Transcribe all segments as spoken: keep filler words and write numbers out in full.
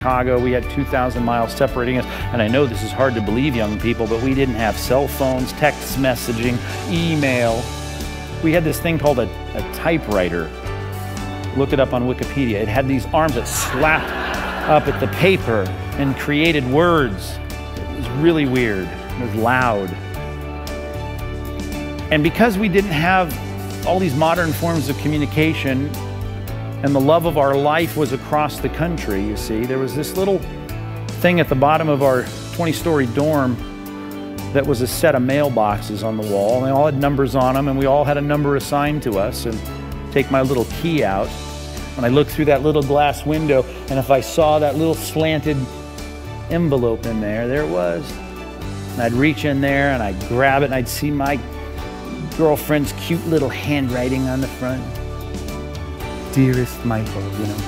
Chicago. We had two thousand miles separating us, and I know this is hard to believe, young people, but we didn't have cell phones, text messaging, email. We had this thing called a, a typewriter. Look it up on Wikipedia. It had these arms that slapped up at the paper and created words. It was really weird. It was loud. And because we didn't have all these modern forms of communication, and the love of our life was across the country, you see, there was this little thing at the bottom of our twenty-story dorm that was a set of mailboxes on the wall, and they all had numbers on them, and we all had a number assigned to us. And take my little key out, and I looked through that little glass window, and if I saw that little slanted envelope in there, there it was. And I'd reach in there, and I'd grab it, and I'd see my girlfriend's cute little handwriting on the front. Dearest Michael, you know.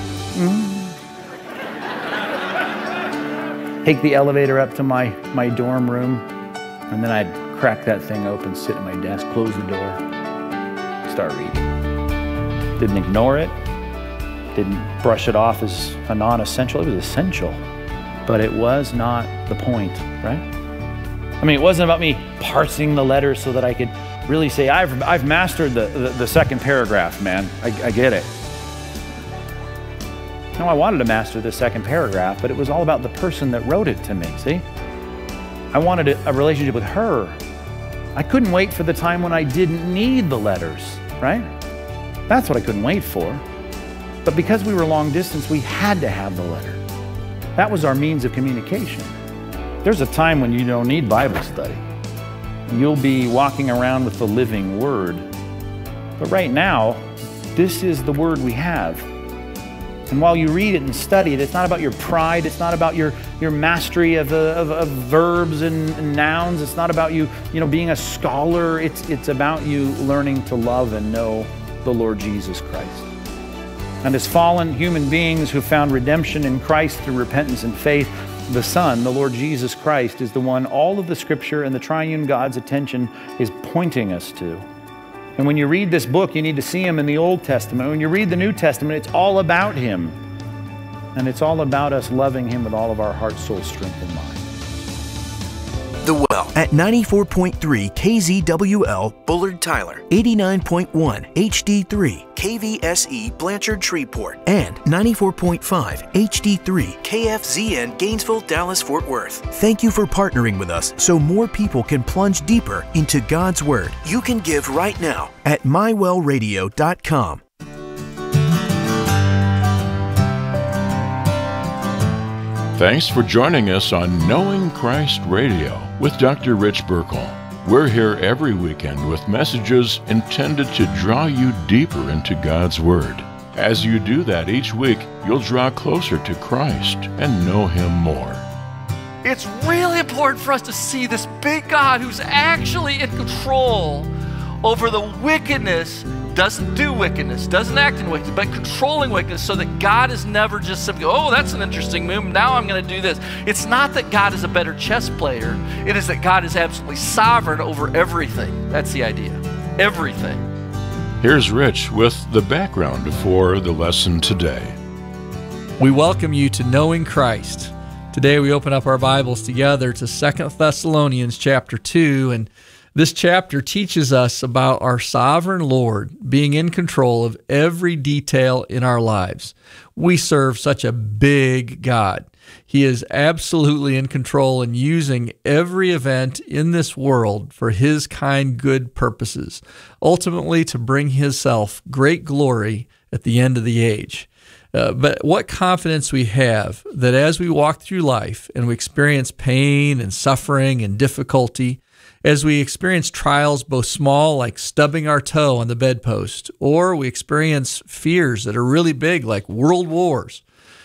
Mm. Take the elevator up to my, my dorm room, and then I'd crack that thing open, sit at my desk, close the door, start reading. Didn't ignore it, didn't brush it off as a non-essential. It was essential, but it was not the point, right? I mean, it wasn't about me parsing the letters so that I could really say, I've, I've mastered the, the, the second paragraph, man. I, I get it. No, I wanted to master the second paragraph, but it was all about the person that wrote it to me, see? I wanted a, a relationship with her. I couldn't wait for the time when I didn't need the letters, right? That's what I couldn't wait for. But because we were long distance, we had to have the letter. That was our means of communication. There's a time when you don't need Bible study. You'll be walking around with the living Word. But right now, this is the Word we have. And while you read it and study it, it's not about your pride. It's not about your, your mastery of, uh, of, of verbs and, and nouns. It's not about you, you know, being a scholar. It's, it's about you learning to love and know the Lord Jesus Christ. And as fallen human beings who found redemption in Christ through repentance and faith, the Son, the Lord Jesus Christ, is the one all of the Scripture and the triune God's attention is pointing us to. And when you read this book, you need to see Him in the Old Testament. When you read the New Testament, it's all about Him. And it's all about us loving Him with all of our heart, soul, strength, and mind. The Well at ninety-four point three K Z W L Bullard Tyler, eighty-nine point one H D three K V S E Blanchard Shreveport, and ninety-four point five H D three K F Z N Gainesville, Dallas, Fort Worth. Thank you for partnering with us so more people can plunge deeper into God's Word. You can give right now at my well radio dot com. Thanks for joining us on Knowing Christ Radio with Doctor Rich Burkle. We're here every weekend with messages intended to draw you deeper into God's Word. As you do that each week, you'll draw closer to Christ and know Him more. It's really important for us to see this big God who's actually in control over the wickedness, doesn't do wickedness, doesn't act in wickedness, but controlling wickedness, so that God is never just simply, oh, that's an interesting move, now I'm going to do this. It's not that God is a better chess player. It is that God is absolutely sovereign over everything. That's the idea. Everything. Here's Rich with the background for the lesson today. We welcome you to Knowing Christ. Today we open up our Bibles together to Second Thessalonians chapter two, and this chapter teaches us about our sovereign Lord being in control of every detail in our lives. We serve such a big God. He is absolutely in control and using every event in this world for His kind, good purposes, ultimately to bring Himself great glory at the end of the age. Uh, but what confidence we have that as we walk through life and we experience pain and suffering and difficulty, as we experience trials both small, like stubbing our toe on the bedpost, or we experience fears that are really big, like world wars,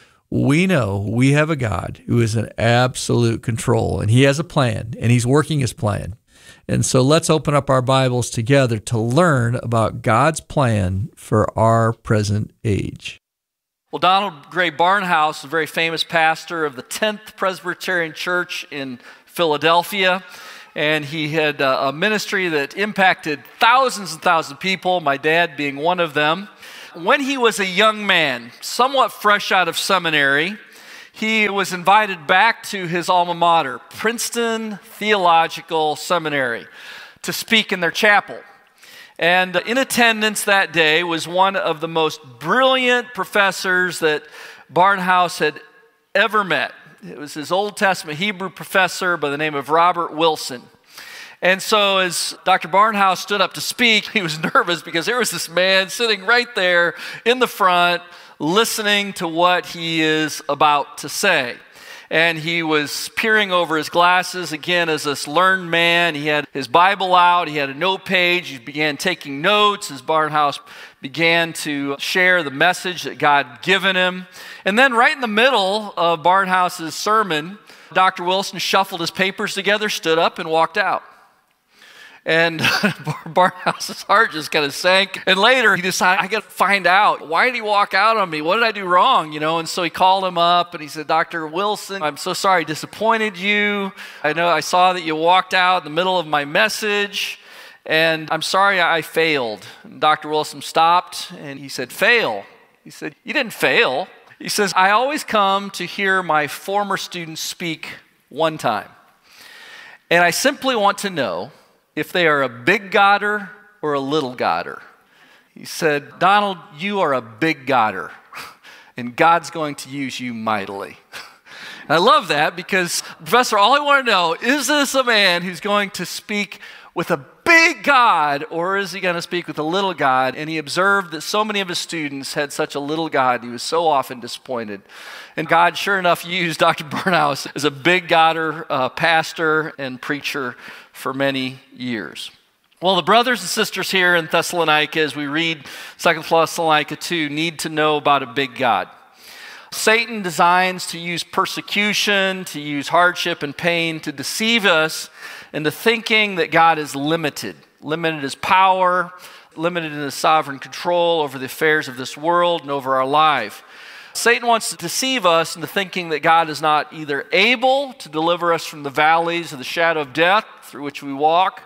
we know we have a God who is in absolute control, and He has a plan, and He's working His plan. And so let's open up our Bibles together to learn about God's plan for our present age. Well, Donald Gray Barnhouse, a very famous pastor of the tenth Presbyterian Church in Philadelphia, and he had a ministry that impacted thousands and thousands of people, my dad being one of them. When he was a young man, somewhat fresh out of seminary, he was invited back to his alma mater, Princeton Theological Seminary, to speak in their chapel. And in attendance that day was one of the most brilliant professors that Barnhouse had ever met. It was his Old Testament Hebrew professor by the name of Robert Wilson. And so as Doctor Barnhouse stood up to speak, he was nervous because there was this man sitting right there in the front listening to what he is about to say. And he was peering over his glasses, again, as this learned man. He had his Bible out. He had a note page. He began taking notes as Barnhouse began to share the message that God had given him. And then right in the middle of Barnhouse's sermon, Doctor Wilson shuffled his papers together, stood up, and walked out. And Barnhouse's heart just kind of sank. And later he decided, I got to find out, why did he walk out on me? What did I do wrong? You know, and so he called him up and he said, Doctor Wilson, I'm so sorry I disappointed you. I know I saw that you walked out in the middle of my message, and I'm sorry I failed. And Doctor Wilson stopped and he said, fail? He said, you didn't fail. He says, I always come to hear my former students speak one time. And I simply want to know if they are a big Godder or a little Godder. He said, Donald, you are a big Godder, and God's going to use you mightily. And I love that because, Professor, all I want to know, is this a man who's going to speak with a big God, or is he going to speak with a little God? And he observed that so many of his students had such a little God, he was so often disappointed. And God, sure enough, used Doctor Barnhouse as a big Godder uh, pastor and preacher for many years. Well, the brothers and sisters here in Thessalonica, as we read Second Thessalonica two, need to know about a big God. Satan designs to use persecution, to use hardship and pain to deceive us into thinking that God is limited, limited in his power, limited in his sovereign control over the affairs of this world and over our life. Satan wants to deceive us into thinking that God is not either able to deliver us from the valleys of the shadow of death through which we walk,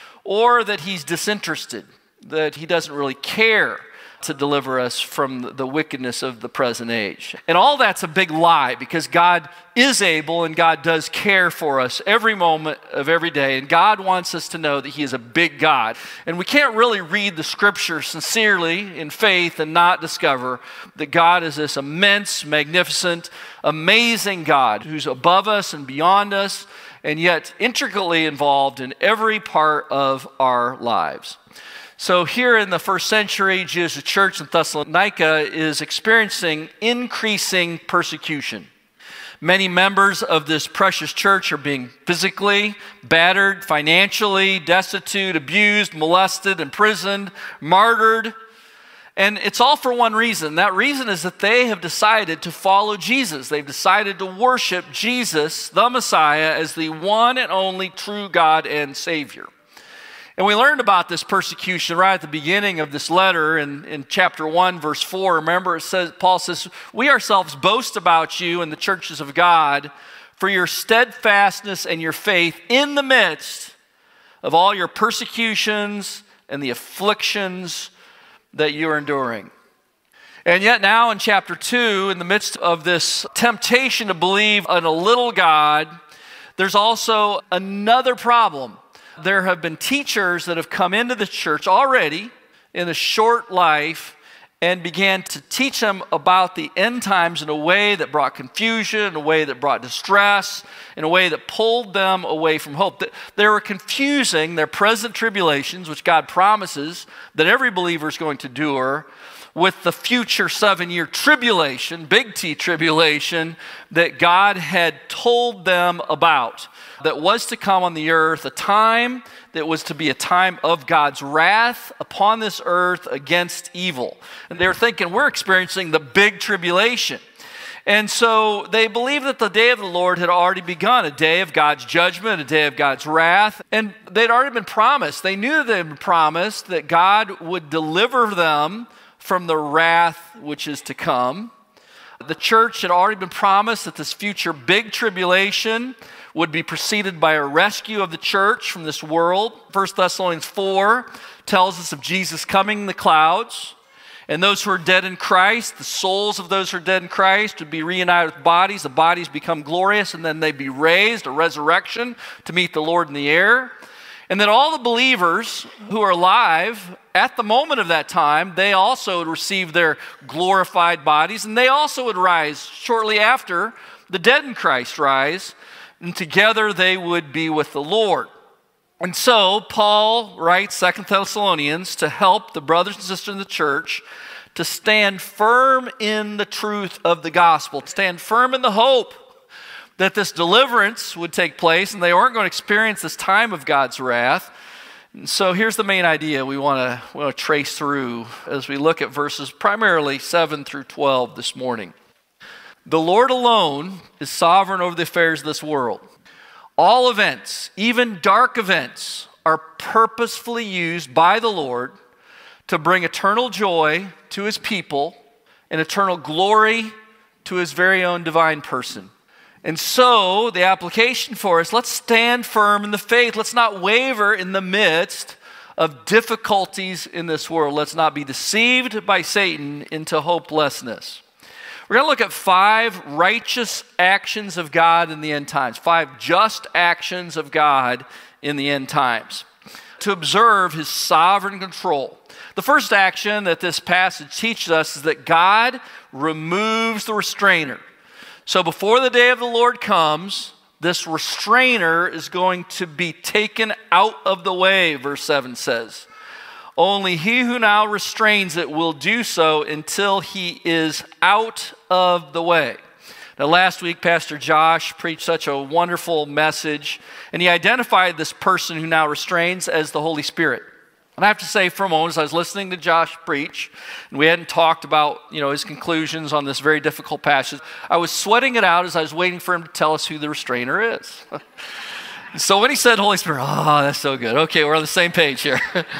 or that he's disinterested, that he doesn't really care to deliver us from the wickedness of the present age. And all that's a big lie, because God is able and God does care for us every moment of every day. And God wants us to know that he is a big God. And we can't really read the scripture sincerely in faith and not discover that God is this immense, magnificent, amazing God who's above us and beyond us, and yet intricately involved in every part of our lives. So here in the first century, Jesus' church in Thessalonica is experiencing increasing persecution. Many members of this precious church are being physically battered, financially destitute, abused, molested, imprisoned, martyred. And it's all for one reason. That reason is that they have decided to follow Jesus. They've decided to worship Jesus, the Messiah, as the one and only true God and Savior. And we learned about this persecution right at the beginning of this letter in, in chapter one, verse four. Remember, it says, Paul says, we ourselves boast about you in the churches of God for your steadfastness and your faith in the midst of all your persecutions and the afflictions that you are enduring. And yet now in chapter two, in the midst of this temptation to believe in a little God, there's also another problem. There have been teachers that have come into the church already in a short life and began to teach them about the end times in a way that brought confusion, in a way that brought distress, in a way that pulled them away from hope. They were confusing their present tribulations, which God promises that every believer is going to endure, with the future seven-year tribulation, big T tribulation, that God had told them about, that was to come on the earth, a time that was to be a time of God's wrath upon this earth against evil. And they were thinking, we're experiencing the big tribulation. And so they believed that the day of the Lord had already begun, a day of God's judgment, a day of God's wrath. And they'd already been promised. They knew that they'd been promised that God would deliver them from the wrath which is to come. The church had already been promised that this future big tribulation would be preceded by a rescue of the church from this world. First Thessalonians four tells us of Jesus coming in the clouds, And those who are dead in Christ, the souls of those who are dead in Christ would be reunited with bodies. The bodies become glorious, and then they'd be raised, a resurrection, to meet the Lord in the air. And then all the believers who are alive at the moment of that time, they also would receive their glorified bodies, and they also would rise shortly after the dead in Christ rise, and together they would be with the Lord. And so Paul writes Second Thessalonians to help the brothers and sisters in the church to stand firm in the truth of the gospel, to stand firm in the hope that this deliverance would take place and they aren't going to experience this time of God's wrath. And so here's the main idea we want to we want to trace through as we look at verses primarily seven through twelve this morning. The Lord alone is sovereign over the affairs of this world. All events, even dark events, are purposefully used by the Lord to bring eternal joy to his people and eternal glory to his very own divine person. And so the application for us, let's stand firm in the faith. Let's not waver in the midst of difficulties in this world. Let's not be deceived by Satan into hopelessness. We're going to look at five righteous actions of God in the end times, five just actions of God in the end times to observe his sovereign control. The first action that this passage teaches us is that God removes the restrainer. So before the day of the Lord comes, this restrainer is going to be taken out of the way, verse seven says. Only he who now restrains it will do so until he is out of the way. Now last week, Pastor Josh preached such a wonderful message, and he identified this person who now restrains as the Holy Spirit. And I have to say for a moment, as I was listening to Josh preach, and we hadn't talked about, you know, his conclusions on this very difficult passage, I was sweating it out as I was waiting for him to tell us who the restrainer is. So when he said Holy Spirit, oh, that's so good. Okay, we're on the same page here.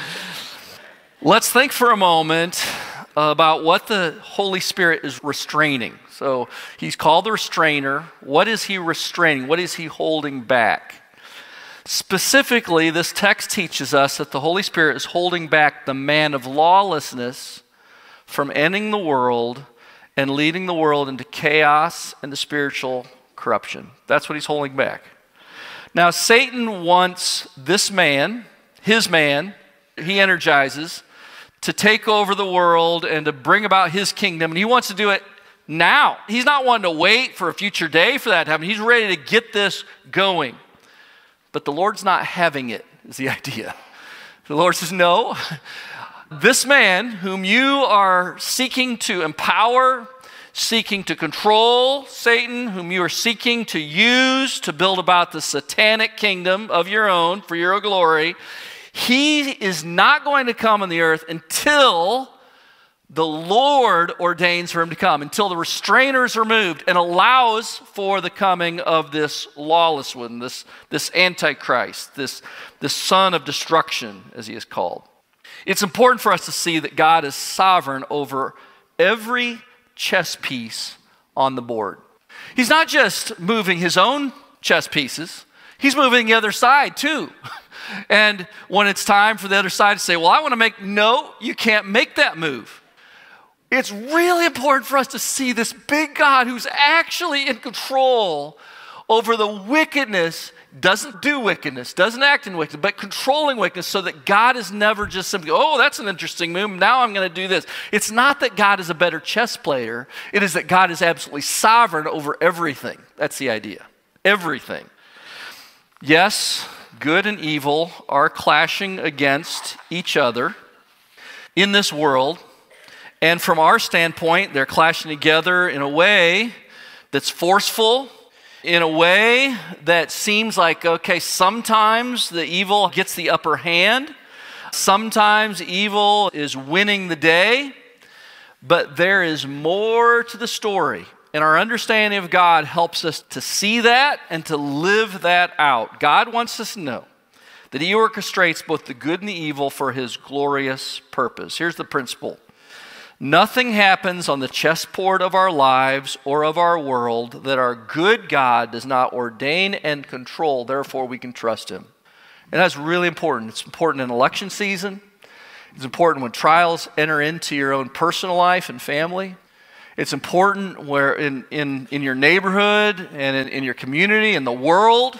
Let's think for a moment about what the Holy Spirit is restraining. So he's called the restrainer. What is he restraining? What is he holding back? Specifically, this text teaches us that the Holy Spirit is holding back the man of lawlessness from ending the world and leading the world into chaos and to spiritual corruption. That's what he's holding back. Now, Satan wants this man, his man, he energizes, to take over the world and to bring about his kingdom, and he wants to do it now. He's not wanting to wait for a future day for that to happen. He's ready to get this going. But the Lord's not having it, is the idea. The Lord says, no, this man whom you are seeking to empower, seeking to control, Satan, whom you are seeking to use to build about the satanic kingdom of your own for your glory, he is not going to come on the earth until the Lord ordains for him to come, until the restrainer is removed and allows for the coming of this lawless one, this, this Antichrist, this, this son of destruction, as he is called. It's important for us to see that God is sovereign over every chess piece on the board. He's not just moving his own chess pieces, he's moving the other side too. And when it's time for the other side to say, well, I want to make, no, you can't make that move. It's really important for us to see this big God who's actually in control over the wickedness, doesn't do wickedness, doesn't act in wickedness, but controlling wickedness, so that God is never just simply, oh, that's an interesting move, now I'm going to do this. It's not that God is a better chess player. It is that God is absolutely sovereign over everything. That's the idea. Everything. Yes, good and evil are clashing against each other in this world. And from our standpoint, they're clashing together in a way that's forceful, in a way that seems like, okay, sometimes the evil gets the upper hand. Sometimes evil is winning the day. But there is more to the story. And our understanding of God helps us to see that and to live that out. God wants us to know that he orchestrates both the good and the evil for his glorious purpose. Here's the principle. Nothing happens on the chessboard of our lives or of our world that our good God does not ordain and control. Therefore, we can trust him. And that's really important. It's important in election season. It's important when trials enter into your own personal life and family. It's important where in, in, in your neighborhood and in, in your community, in the world.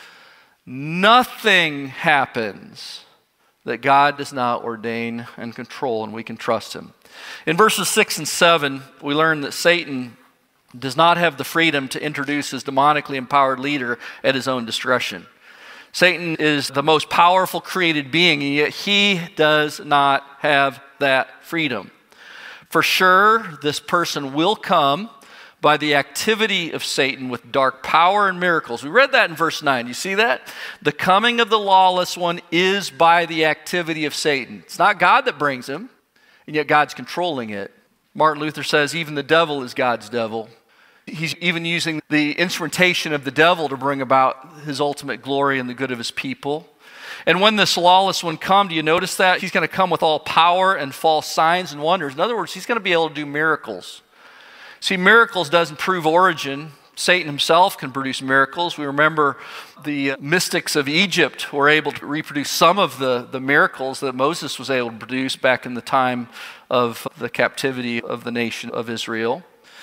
Nothing happens that God does not ordain and control, and we can trust him. In verses six and seven, we learn that Satan does not have the freedom to introduce his demonically empowered leader at his own discretion. Satan is the most powerful created being, and yet he does not have that freedom. For sure, this person will come by the activity of Satan with dark power and miracles. We read that in verse nine. You see that? The coming of the lawless one is by the activity of Satan. It's not God that brings him, and yet God's controlling it. Martin Luther says even the devil is God's devil. He's even using the instrumentation of the devil to bring about his ultimate glory and the good of his people. And when this lawless one comes, do you notice that? He's going to come with all power and false signs and wonders. In other words, he's going to be able to do miracles. See, miracles doesn't prove origin. Satan himself can produce miracles. We remember the mystics of Egypt were able to reproduce some of the, the miracles that Moses was able to produce back in the time of the captivity of the nation of Israel.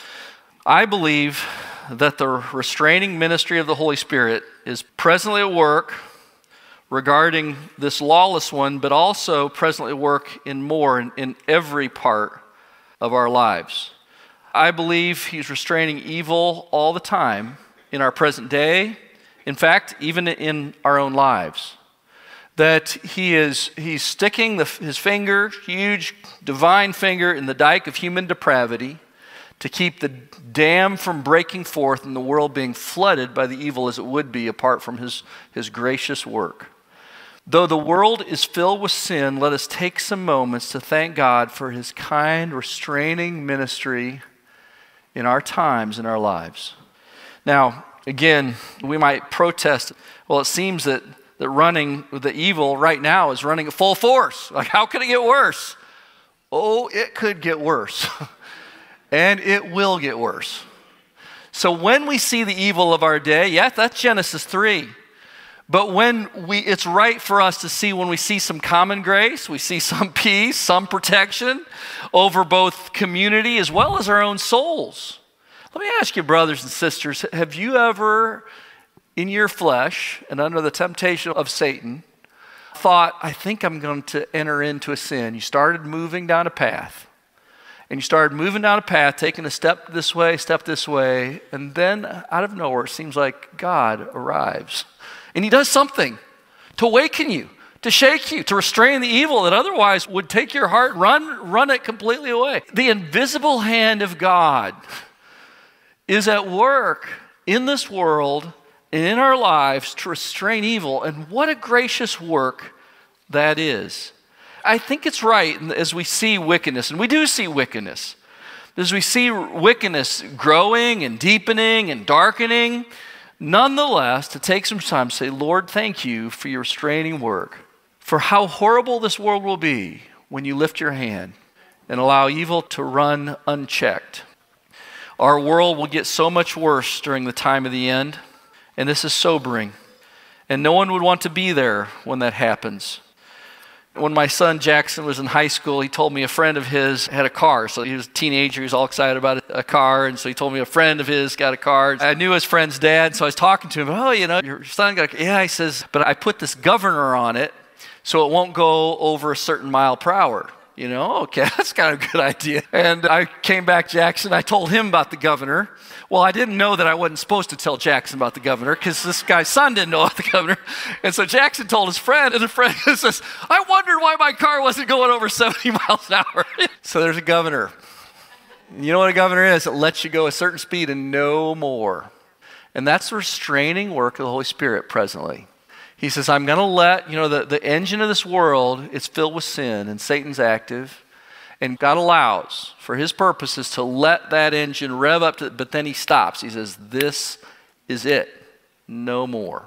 I believe that the restraining ministry of the Holy Spirit is presently at work regarding this lawless one, but also presently at work in more, in, in every part of our lives. I believe he's restraining evil all the time in our present day. In fact, even in our own lives. That he is he's sticking the, his finger, huge divine finger, in the dike of human depravity to keep the dam from breaking forth and the world being flooded by the evil as it would be apart from his, his gracious work. Though the world is filled with sin, let us take some moments to thank God for his kind, restraining ministry in our times, in our lives. Now, again, we might protest. Well, it seems that, that running, the evil right now is running at full force. Like, how could it get worse? Oh, it could get worse. And it will get worse. So when we see the evil of our day, yeah, that's Genesis three. But when we, it's right for us to see when we see some common grace, we see some peace, some protection over both community as well as our own souls. Let me ask you, brothers and sisters, have you ever, in your flesh and under the temptation of Satan, thought, I think I'm going to enter into a sin? You started moving down a path. And you started moving down a path, taking a step this way, step this way, and then out of nowhere, it seems like God arrives. And he does something to awaken you, to shake you, to restrain the evil that otherwise would take your heart, run, run it completely away. The invisible hand of God is at work in this world and in our lives to restrain evil. And what a gracious work that is. I think it's right as we see wickedness, and we do see wickedness, as we see wickedness growing and deepening and darkening, nonetheless, to take some time to say, Lord, thank you for your restraining work, for how horrible this world will be when you lift your hand and allow evil to run unchecked. Our world will get so much worse during the time of the end, and this is sobering, and no one would want to be there when that happens. When my son Jackson was in high school, he told me a friend of his had a car. So he was a teenager, he was all excited about a car, and so he told me a friend of his got a car. I knew his friend's dad, so I was talking to him, oh, you know, your son got a car. Yeah, he says, but I put this governor on it so it won't go over a certain mile per hour. You know, okay, that's kind of a good idea. And I came back, Jackson, I told him about the governor. Well, I didn't know that I wasn't supposed to tell Jackson about the governor because this guy's son didn't know about the governor. And so Jackson told his friend, and the friend says, I wondered why my car wasn't going over seventy miles an hour. So there's a governor. You know what a governor is? It lets you go a certain speed and no more. And that's the restraining work of the Holy Spirit presently. He says, I'm going to let, you know, the, the engine of this world is filled with sin and Satan's active. And God allows, for his purposes, to let that engine rev up, to, but then he stops. He says, this is it. No more.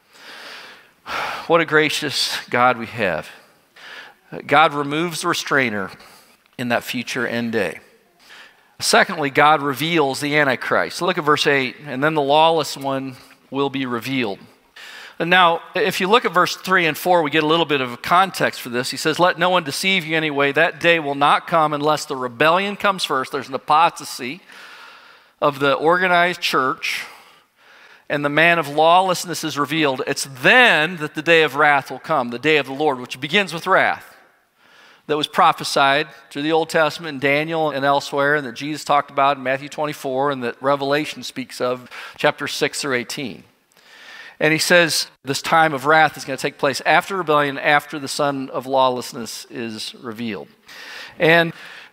What a gracious God we have. God removes the restrainer in that future end day. Secondly, God reveals the Antichrist. Look at verse eight. And then the lawless one will be revealed. And now, if you look at verse three and four, we get a little bit of context for this. He says, let no one deceive you anyway. That day will not come unless the rebellion comes first. There's an apostasy of the organized church, and the man of lawlessness is revealed. It's then that the day of wrath will come, the day of the Lord, which begins with wrath, that was prophesied through the Old Testament in Daniel and elsewhere, and that Jesus talked about in Matthew twenty-four, and that Revelation speaks of, chapter six through eighteen. And he says this time of wrath is going to take place after rebellion, after the son of lawlessness is revealed. And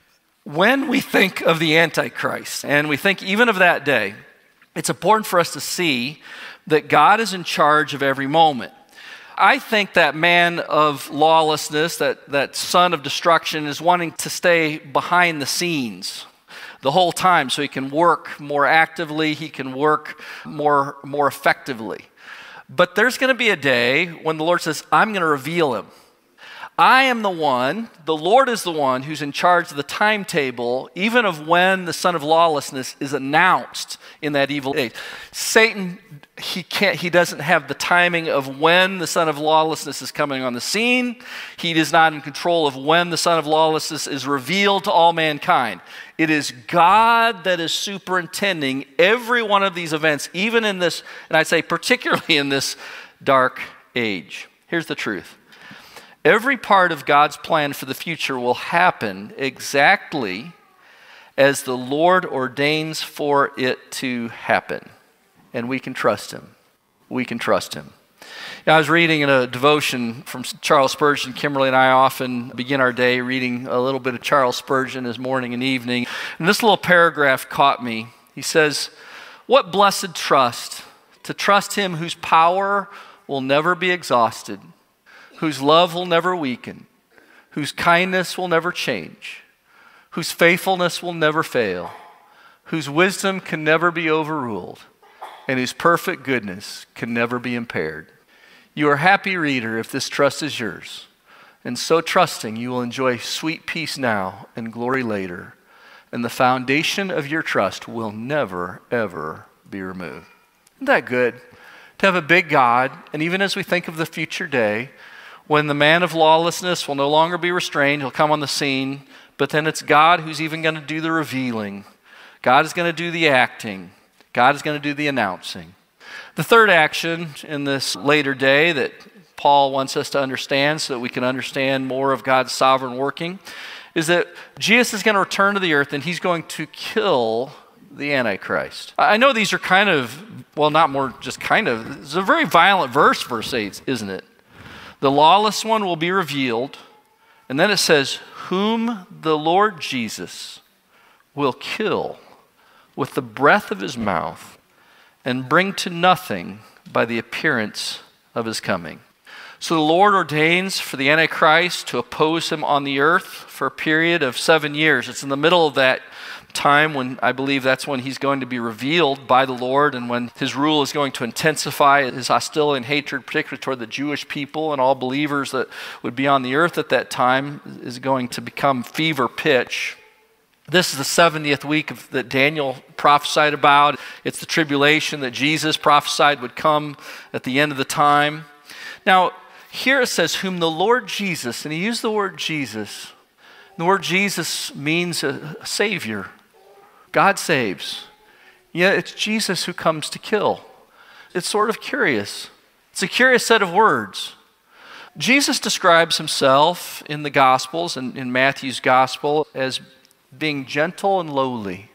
when we think of the Antichrist, and we think even of that day, it's important for us to see that God is in charge of every moment. I think that man of lawlessness, that, that son of destruction, is wanting to stay behind the scenes the whole time so he can work more actively, he can work more, more effectively. But there's going to be a day when the Lord says, I'm going to reveal him. I am the one, the Lord is the one who's in charge of the timetable, even of when the son of lawlessness is announced in that evil age. Satan, he can't, he doesn't have the timing of when the son of lawlessness is coming on the scene. He is not in control of when the son of lawlessness is revealed to all mankind. It is God that is superintending every one of these events, even in this, and I'd say particularly in this dark age. Here's the truth. Every part of God's plan for the future will happen exactly as the Lord ordains for it to happen. And we can trust him. We can trust him. Now, I was reading in a devotion from Charles Spurgeon. Kimberly and I often begin our day reading a little bit of Charles Spurgeon as morning and evening. And this little paragraph caught me. He says, what blessed trust, to trust him whose power will never be exhausted, whose love will never weaken, whose kindness will never change, whose faithfulness will never fail, whose wisdom can never be overruled, and whose perfect goodness can never be impaired. You are happy, reader, if this trust is yours, and so trusting you will enjoy sweet peace now and glory later, and the foundation of your trust will never, ever be removed. Isn't that good? To have a big God, and even as we think of the future day, when the man of lawlessness will no longer be restrained, he'll come on the scene, but then it's God who's even going to do the revealing. God is going to do the acting. God is going to do the announcing. The third action in this later day that Paul wants us to understand so that we can understand more of God's sovereign working is that Jesus is going to return to the earth and he's going to kill the Antichrist. I know these are kind of, well, not more, just kind of, it's a very violent verse, verse eight, isn't it? The lawless one will be revealed, and then it says, whom the Lord Jesus will kill with the breath of his mouth and bring to nothing by the appearance of his coming. So the Lord ordains for the Antichrist to oppose him on the earth for a period of seven years. It's in the middle of that time when I believe that's when he's going to be revealed by the Lord and when his rule is going to intensify, his hostility and hatred, particularly toward the Jewish people and all believers that would be on the earth at that time, is going to become fever pitch. This is the seventieth week of, that Daniel prophesied about. It's the tribulation that Jesus prophesied would come at the end of the time. Now, here it says, whom the Lord Jesus, and he used the word Jesus. The word Jesus means a, a savior. God saves. Yet it's Jesus who comes to kill. It's sort of curious. It's a curious set of words. Jesus describes himself in the Gospels and in Matthew's Gospel as being gentle and lowly.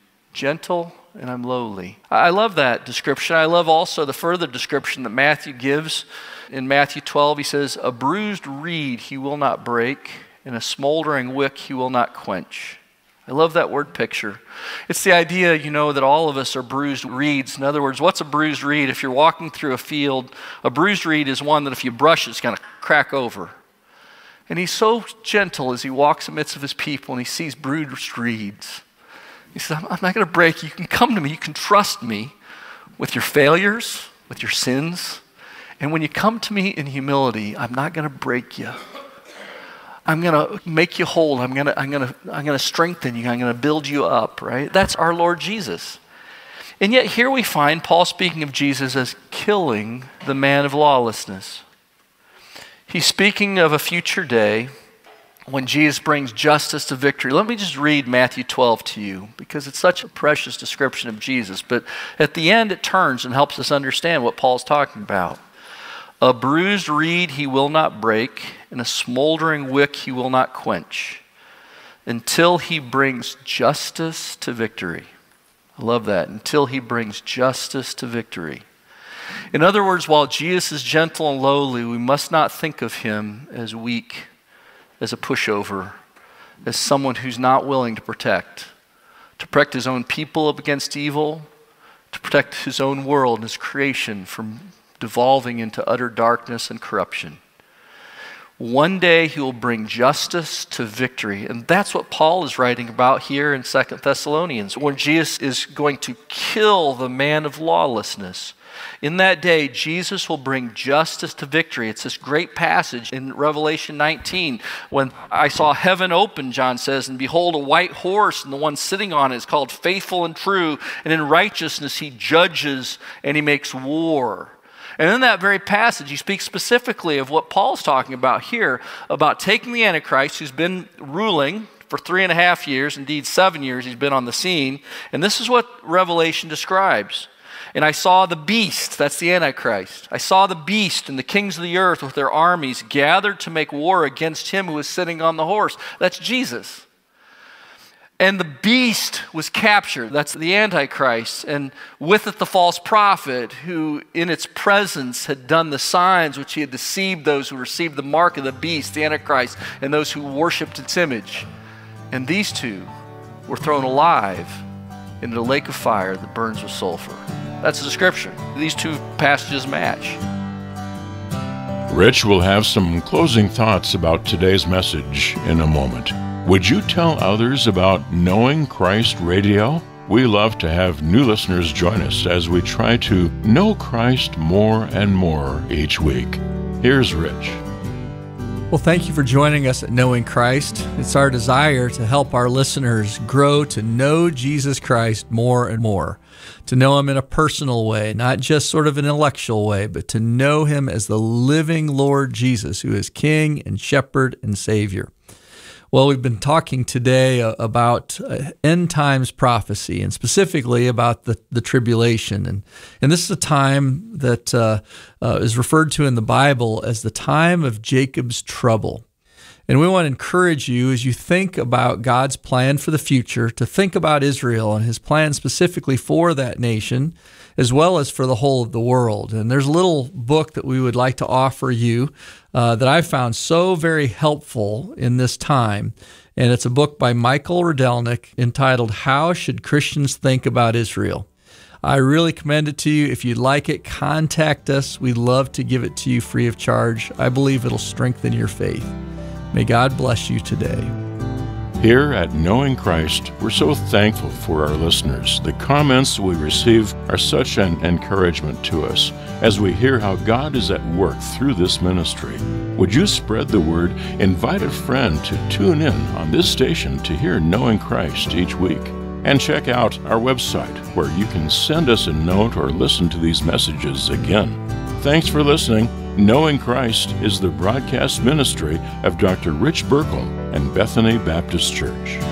Gentle and I'm lowly. I love that description. I love also the further description that Matthew gives. In Matthew twelve, he says, a bruised reed he will not break, and a smoldering wick he will not quench. I love that word picture. It's the idea, you know, that all of us are bruised reeds. In other words, what's a bruised reed? If you're walking through a field, a bruised reed is one that if you brush it, it's going to crack over. And he's so gentle as he walks amidst of his people and he sees bruised reeds. He says, I'm not going to break you. You can come to me. You can trust me with your failures, with your sins. And when you come to me in humility, I'm not going to break you. I'm going to make you whole. I'm going to I'm going to I'm going to strengthen you. I'm going to build you up, right? That's our Lord Jesus. And yet here we find Paul speaking of Jesus as killing the man of lawlessness. He's speaking of a future day when Jesus brings justice to victory. Let me just read Matthew twelve to you because it's such a precious description of Jesus. But at the end it turns and helps us understand what Paul's talking about. A bruised reed he will not break, and a smoldering wick he will not quench, until he brings justice to victory. I love that. Until he brings justice to victory. In other words, while Jesus is gentle and lowly, we must not think of him as weak, as a pushover, as someone who's not willing to protect, to protect his own people up against evil, to protect his own world and his creation from devolving into utter darkness and corruption. One day he will bring justice to victory. And that's what Paul is writing about here in Second Thessalonians, when Jesus is going to kill the man of lawlessness. In that day, Jesus will bring justice to victory. It's this great passage in Revelation nineteen when I saw heaven open, John says, and behold, a white horse, and the one sitting on it is called Faithful and True, and in righteousness he judges and he makes war. And in that very passage, he speaks specifically of what Paul's talking about here, about taking the Antichrist, who's been ruling for three and a half years, indeed seven years he's been on the scene. And this is what Revelation describes. And I saw the beast, that's the Antichrist. I saw the beast and the kings of the earth with their armies gathered to make war against him who was sitting on the horse. That's Jesus. And the beast was captured. That's the Antichrist. And with it the false prophet who in its presence had done the signs which he had deceived those who received the mark of the beast, the Antichrist, and those who worshipped its image. And these two were thrown alive into the lake of fire that burns with sulfur. That's the description. These two passages match. Rich will have some closing thoughts about today's message in a moment. Would you tell others about Knowing Christ Radio? We love to have new listeners join us as we try to know Christ more and more each week. Here's Rich. Well, thank you for joining us at Knowing Christ. It's our desire to help our listeners grow to know Jesus Christ more and more, to know him in a personal way, not just sort of an intellectual way, but to know him as the living Lord Jesus, who is King and Shepherd and Savior. Well, we've been talking today about end times prophecy, and specifically about the, the tribulation. And, and this is a time that uh, uh, is referred to in the Bible as the time of Jacob's trouble. And we want to encourage you, as you think about God's plan for the future, to think about Israel and his plan specifically for that nation, as well as for the whole of the world. And there's a little book that we would like to offer you uh, that I found so very helpful in this time. And it's a book by Michael Rydelnik entitled, How Should Christians Think About Israel? I really commend it to you. If you'd like it, contact us. We'd love to give it to you free of charge. I believe it'll strengthen your faith. May God bless you today. Here at Knowing Christ, we're so thankful for our listeners. The comments we receive are such an encouragement to us as we hear how God is at work through this ministry. Would you spread the word? Invite a friend to tune in on this station to hear Knowing Christ each week. And check out our website where you can send us a note or listen to these messages again. Thanks for listening. Knowing Christ is the broadcast ministry of Doctor Rich Burkle and Bethany Baptist Church.